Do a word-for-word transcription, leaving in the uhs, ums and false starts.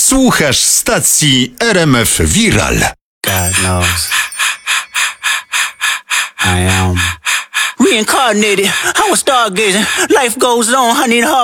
Słuchasz stacji R M F Viral. God knows. I am reincarnated. I was stargazing. Life goes on. I need a heart.